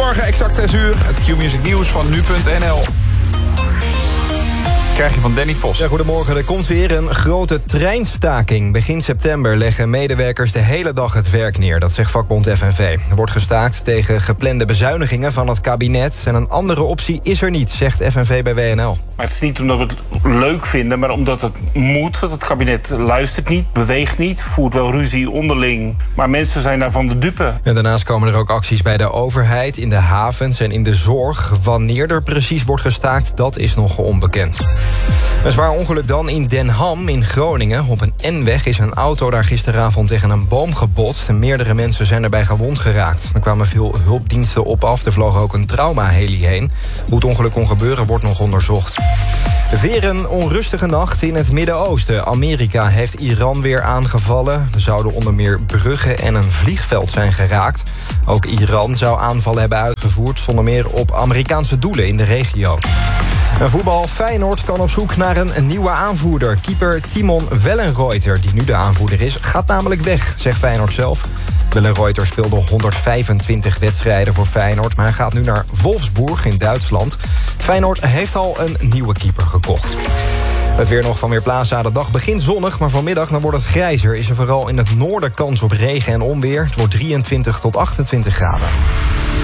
Goedemorgen, exact 6 uur. Het Q-Music nieuws van nu.nl. Krijg je van Danny Vos. Ja, goedemorgen. Er komt weer een grote treinstaking. Begin september leggen medewerkers de hele dag het werk neer. Dat zegt vakbond FNV. Er wordt gestaakt tegen geplande bezuinigingen van het kabinet. En een andere optie is er niet, zegt FNV bij WNL. Maar het is niet omdat we het leuk vinden, maar omdat het moet. Want het kabinet luistert niet, beweegt niet, voert wel ruzie onderling. Maar mensen zijn daarvan de dupe. En daarnaast komen er ook acties bij de overheid, in de havens en in de zorg. Wanneer er precies wordt gestaakt, dat is nog onbekend. Een zwaar ongeluk dan in Den Ham in Groningen. Op een N-weg is een auto daar gisteravond tegen een boom gebotst. En meerdere mensen zijn daarbij gewond geraakt. Er kwamen veel hulpdiensten op af. Er vloog ook een trauma-heli heen. Hoe het ongeluk kon gebeuren wordt nog onderzocht. Weer een onrustige nacht in het Midden-Oosten. Amerika heeft Iran weer aangevallen. Er zouden onder meer bruggen en een vliegveld zijn geraakt. Ook Iran zou aanvallen hebben uitgevoerd, zonder meer op Amerikaanse doelen in de regio. Voetbal Feyenoord kan op zoek naar een nieuwe aanvoerder. Keeper Timon Wellenreuter, die nu de aanvoerder is, gaat namelijk weg, zegt Feyenoord zelf. Wellenreuter speelde 125 wedstrijden voor Feyenoord, maar hij gaat nu naar Wolfsburg in Duitsland. Feyenoord heeft al een nieuwe keeper gekocht. Het weer nog van Weerplaza. De dag begint zonnig, maar vanmiddag dan wordt het grijzer. Is er vooral in het noorden kans op regen en onweer. Het wordt 23 tot 28 graden.